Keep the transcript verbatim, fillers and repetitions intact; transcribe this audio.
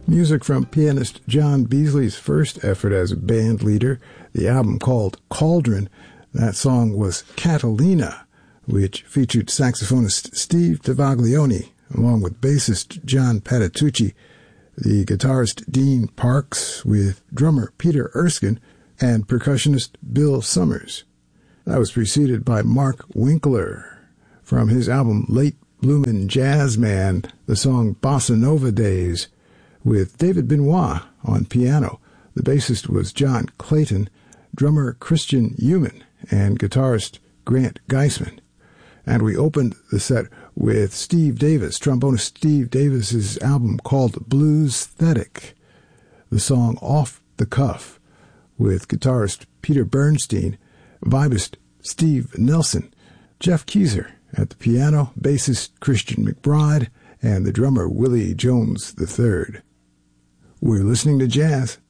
Music from pianist John Beasley's first effort as a band leader, the album called Cauldron. That song was Catalina, which featured saxophonist Steve Tavaglione, along with bassist John Patitucci, the guitarist Dean Parks, with drummer Peter Erskine, and percussionist Bill Summers. That was preceded by Mark Winkler from his album Late Bloomin' Jazz Man, the song Bossa Nova Days, with David Benoit on piano. The bassist was John Clayton, drummer Christian Human, and guitarist Grant Geisman. And we opened the set with Steve Davis, trombonist Steve Davis's album called Bluesthetic, the song Off the Cuff, with guitarist Peter Bernstein, vibist Steve Nelson, Jeff Keyser at the piano, bassist Christian McBride, and the drummer Willie Jones the third. We're listening to jazz